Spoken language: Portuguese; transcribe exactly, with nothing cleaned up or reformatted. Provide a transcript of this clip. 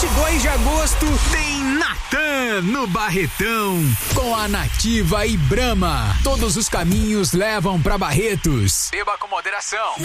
vinte e dois de agosto tem Natan no Barretão com a Nativa e Brahma. Todos os caminhos levam pra Barretos. Beba com moderação.